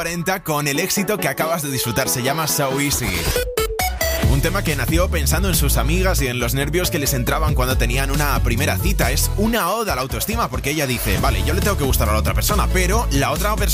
40 con el éxito que acabas de disfrutar. Se llama So Easy. Un tema que nació pensando en sus amigas y en los nervios que les entraban cuando tenían una primera cita. Es una oda a la autoestima porque ella dice, vale, yo le tengo que gustar a la otra persona, pero la otra persona